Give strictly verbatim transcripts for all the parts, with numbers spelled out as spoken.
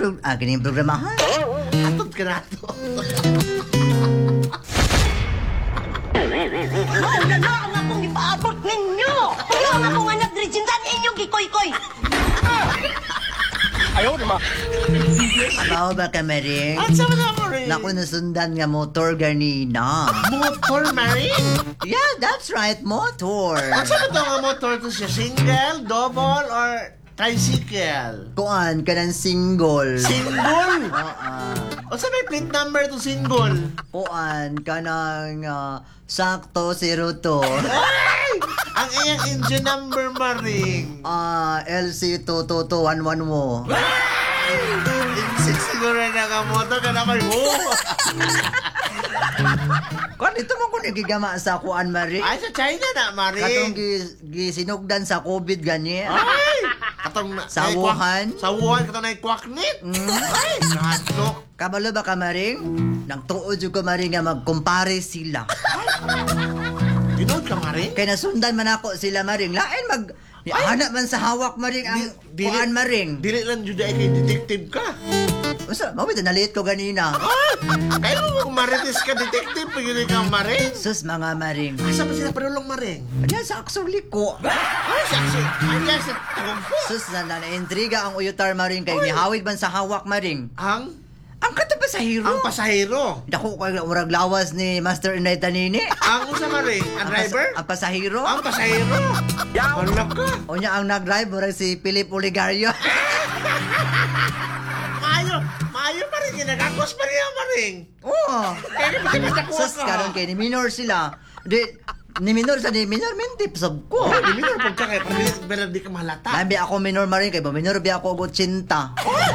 pro ah, kining programahan. Atod ka na to. Wala na ang akong ipaabot ninyo! Wala ang akong anak Regintan inyong gikoy-koy! Ayaw, di ba? Abaw ba ka, Maring? At sama na mo rin. Naku, nasundan nga motor ganina. Motor, Maring? Yeah, that's right, motor. At sama to nga motor to siya? Single, double, or tricycle? Kuan ka ng single. Single? Oo. O sa may plate number to single? Kuan ka ng ah, sakto zero two. Ay! Ang iyang engine number, Maring. Ah, L C two two two one one mo. Insik siguro na nga motor ka na kayo. Kuan ito mo kung nagigama sa kuan, Maring. Ay, sa China na, Katong Maring. gi- gisinugdan sa COVID gani. Ay! Katong na... Sa ay, Wuhan? kwak- Sa Wuhan, katong na kwaknit. Ay, kahatlok. Kabalo ba ka, Maring? Nang tuod yung ko, Maring, nga magkumpare sila. Ginood ka, Maring? Kaya nasundan man ako sila, Maring. Lain mag... Hanap man sa hawak, Maring, ang Di- dili- kuan, Maring. Dili lang jud ay kay detective ka. Usa, mawit na nalit ko ganina. Ah! Kaya mo kung marites ka, detective, pag yun ka, Maring. Sus, mga Maring. Asa ba sila panulong, Maring? Diyan sa actually ko. Ay, saksi. Ay, yan sa tagumpo. Sus, na na-intriga ang uyutar, Maring. Kay nihawid man sa hawak, Maring. Ang? Ang kata pa sa hero. Ang pasahero. Dako ko yung urag lawas ni Master Inay Tanini. Ang usa, Maring? Ang driver? Ang pasahero. Ang pasahero. Wala ka. O niya ang nag-drive, murag si Philip Oligario. Maayo. Maayo, Maring. Ginagakos pa rin, Maring. Oo. Kaya pa sila nakuha Sus, ka. karon kay ni minor sila. Di, ni minor sa ni minor, mentip sab ko. Oh, di minor pag ka kaya para di- para di ka mahalata. Labi ako minor marin kay ba minor bi ako og tsinta.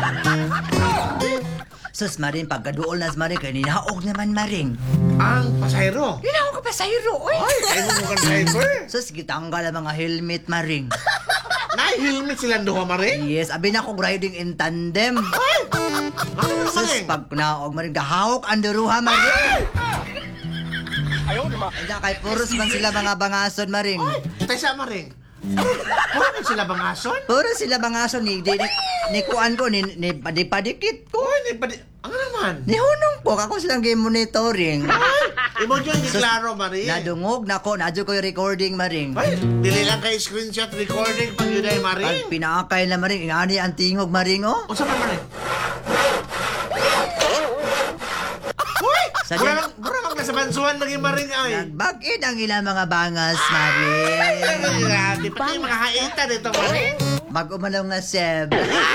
Sus marin pagkaduol nas marin kay ninaog naman maring. Ang pasahero. Ninaog ka pa sa hero, oy. Ay, kayo mo kang driver. Sus gitanggal ang mga helmet maring. Nai-helmet silang duha, Maring. Yes, abi na kong riding in tandem. Ay! Ano naman, Sus Maring? pag naog maring gahawak ang duruha maring. Ayaw, di ba? Kaya kay puros man sila mga bangason maring. Tay sa, Maring. Puro ba sila bangason? Puro sila bangason ni di, ni, ni kuan ko ni, ni padipadikit ko. Uy, di pa di... Ang naman? Ni hunong po ako silang game monitoring. Imo dyan, di klaro, Maring. Nadungog na ko, nadyo ko yung recording maring. Ay, dili lang kay screenshot recording pag yun ay, Maring. Pag pinaakay na maring, ingani ang tingog maring oh. O sa Maring? Uy! Sa Bura din- lang, bura lang nasa bansuan lagi, Maring, ay. Nagbagid ang ilang mga bangas maring. Ay, di pa yung mga haita dito, Maring. Mag-umalaw nga seb.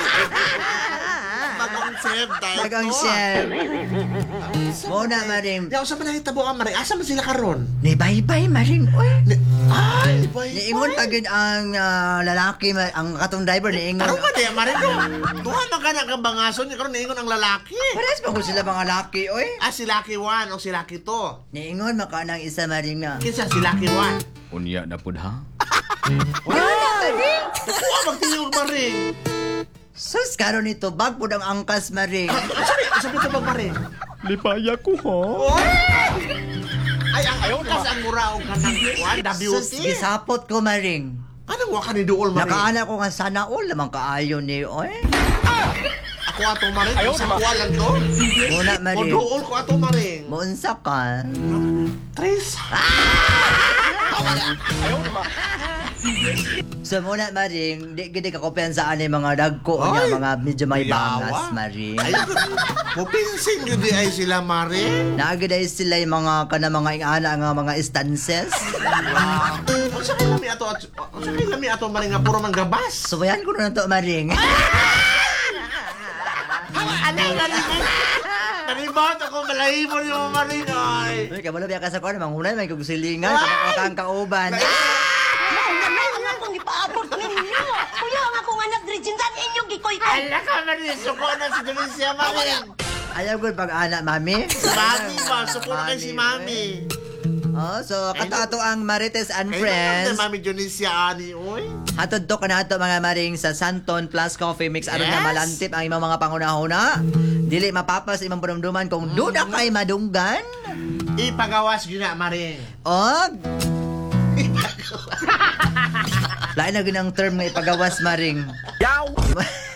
Bagong seb, tayo. Magang seb. Muna maring. Di ako sa manahitabo ka, Maring. Asa man sila karon? Ni bye-bye maring. Uy. Ni- Ay, boy. Niingon pagid ang ah, lalaki, ma- ang katong driver niingon. Taro ka di, Maring. Tuhan man ka na kang bangason. Karon niingon ang lalaki. Pares pa ko sila mga laki, oy. Ah, si Lucky One o si Lucky Two. Niingon maka nang isa maring na. Kinsa si Lucky One? Unya na pud ha? Wala na maring. Kuha, magtingog, Maring. Sus, karon ito, bag po ng angkas maring. Ang sabi, ang sabi ito ba, Maring? Lipaya ko ha? Ay, ang angkas ang mura o kanang kuhan, the Sus, beauty. gisapot ko maring. Anong waka ni Duol, Maring? Nakaana ko nga sana all lamang kaayo ni oy. Ako ato, Maring. Ayaw, Sa diba? kuha lang to. Muna O maring. Duol ko ato, Maring. Muunsa ka? Tris. Ayaw, di ba? So muna maring, di gid ka kumpiyansa ani mga dagko Ay! nya mga medyo may Yawa. bangas maring. Ay, mupinsin yun di ay sila, Maring. Naagiday sila yung mga kana mga ingana nga mga instances. Ano sa kay lami ato, at- ano sa kay lami ato, Maring, nga puro man gabas. Subayan ko na to maring. Anay, narinig. Naribot ako, malahibo niyo, Maring, ay. Uy, kabalo biya ka sa kuan manghunay may kugusilingan kana kang kauban. Wala na ang akong ipaabot ninyo! Wala ang akong anak Regintan inyong gikoy-koy! Ala ka, Maring, suko na si Delicia, Maring. Ayaw ko pag anak mami. Si Mami ba? Suko na kay si Mami. Oh, so kato ato ang Marites and Kaya Friends. naman, Mami Delicia, ani, oy. Hatod to kanato mga maring sa Santon Plus Coffee Mix aron Yes. na malantip ang imong mga pangunahuna. Dili mapapas imong panumduman kung duda kay madunggan. Ipagawas yun na, Maring. Og lain na ginang term nga ipagawas maring. Yaw!